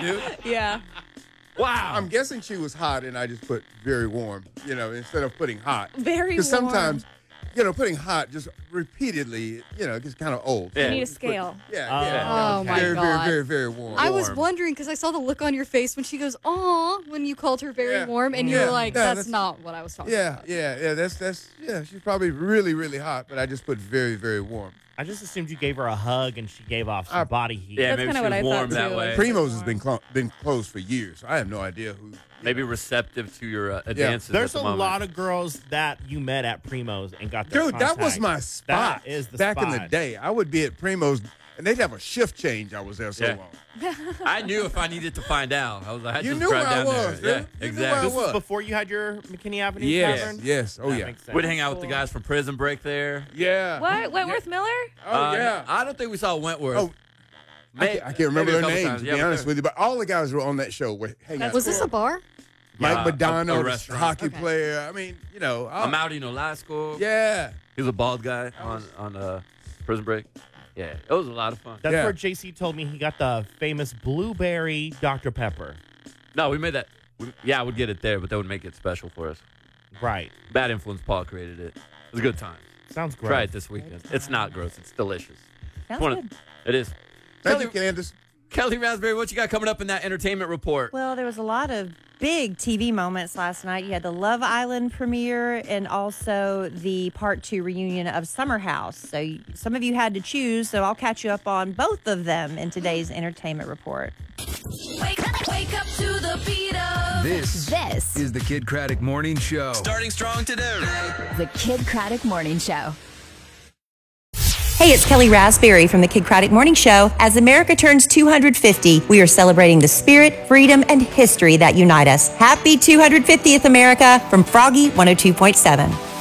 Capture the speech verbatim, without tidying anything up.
do? Yeah. Wow. I'm guessing she was hot, and I just put very warm, you know, instead of putting hot. Very warm. Because sometimes, you know, putting hot just repeatedly, you know, it gets kind of old. Yeah. You need a Just put- scale. yeah, Oh, yeah. Oh, my very, God. very, very, very warm. I was Warm. wondering because I saw the look on your face when she goes, "Aw," when you called her very Yeah. warm, and you Yeah. were like, No, "That's, that's- not what I was talking Yeah, about." yeah, yeah. That's that's yeah. She's probably really, really hot, but I just put very, very warm. I just assumed you gave her a hug and she gave off some I- body heat. Yeah, That's maybe kinda she what was I thought, warm that too. way. Primo's has been clo- been closed for years. So I have no idea who. Maybe receptive to your uh, advances. There's at a the moment. lot of girls that you met at Primo's and got their Dude, that was contact. my spot. That is the back in the spot. day. I would be at Primo's, and they'd have a shift change. I was there so Yeah. long. I knew if I needed to find out. I was like, I You just knew drive where I down was, there. dude. Yeah, You knew where I exactly. This was was. before you had your McKinney Avenue Yes. Tavern? Yes. Oh That yeah. makes sense. We'd hang out with the guys from Prison Break there. Yeah. What? Wentworth Miller? Oh Uh, yeah. I don't think we saw Wentworth. Oh, I can't, I can't remember maybe a their couple names times. to Yeah, be but honest they're- with you, but all the guys were on that show. Were hanging out. Was this a bar? Mike Yeah, a- Madonna, a the restaurant. hockey Okay. player. I mean, you know. I- I'm out in Olasco. Yeah. He was a bald guy on on uh, Prison Break. Yeah, it was a lot of fun. That's Yeah. where J C told me he got the famous blueberry Doctor Pepper. No, we made that. We, yeah, I would get it there, but that would make it special for us. Right. Bad Influence Paul created it. It was a good time. Sounds great. Try it this weekend. It's not gross. It's delicious. Sounds One of- good. It is. Thank Kelly, you, Candace. Kelly Raspberry, what you got coming up in that entertainment report? Well, there was a lot of big T V moments last night. You had the Love Island premiere and also the part two reunion of Summer House. So you, some of you had to choose, so I'll catch you up on both of them in today's entertainment report. Wake up, wake up to the beat of This This is the Kid Craddock Morning Show. Starting strong today. the Kid Craddock Morning Show. Hey, it's Kelly Raspberry from the Kid Craddock Morning Show. As America turns two hundred fifty, we are celebrating the spirit, freedom, and history that unite us. Happy two hundred fiftieth, America, from Froggy one oh two point seven.